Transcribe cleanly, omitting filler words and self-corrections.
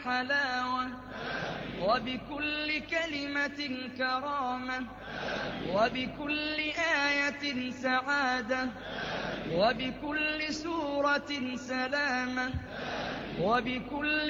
حلاوة، وبكل كلمة كرامة، وبكل آية سعادة، وبكل سورة سلامة، وبكل